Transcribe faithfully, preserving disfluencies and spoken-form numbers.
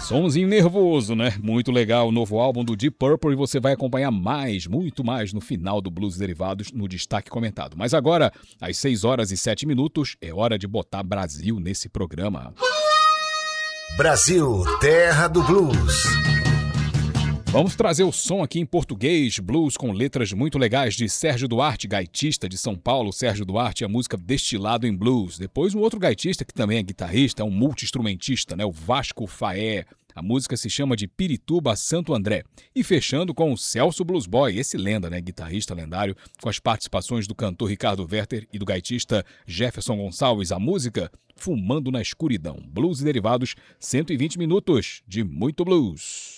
Sonzinho nervoso, né? Muito legal o novo álbum do Deep Purple e você vai acompanhar mais, muito mais no final do Blues Derivados no destaque comentado. Mas agora, às seis horas e sete minutos, é hora de botar Brasil nesse programa. Brasil, terra do blues. Vamos trazer o som aqui em português, blues com letras muito legais de Sérgio Duarte, gaitista de São Paulo. Sérgio Duarte, a música Destilado em Blues. Depois um outro gaitista que também é guitarrista, é um multi-instrumentista, né? O Vasco Faé. A música se chama de Pirituba Santo André. E fechando com o Celso Blues Boy, esse lenda, né? Guitarrista lendário, com as participações do cantor Ricardo Werther e do gaitista Jefferson Gonçalves. A música Fumando na Escuridão. Blues e Derivados, cento e vinte minutos de muito blues.